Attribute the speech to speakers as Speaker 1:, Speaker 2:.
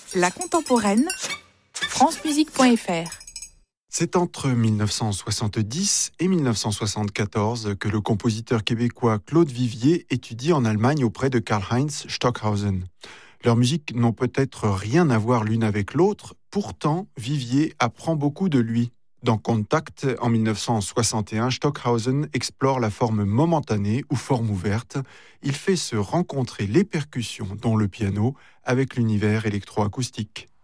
Speaker 1: La contemporaine, francemusique.fr.
Speaker 2: C'est entre 1970 et 1974 que le compositeur québécois Claude Vivier étudie en Allemagne auprès de Karlheinz Stockhausen. Leurs musiques n'ont peut-être rien à voir l'une avec l'autre, pourtant Vivier apprend beaucoup de lui. Dans Contact, en 1961, Stockhausen explore la forme momentanée ou forme ouverte. Il fait se rencontrer les percussions, dont le piano, avec l'univers électroacoustique.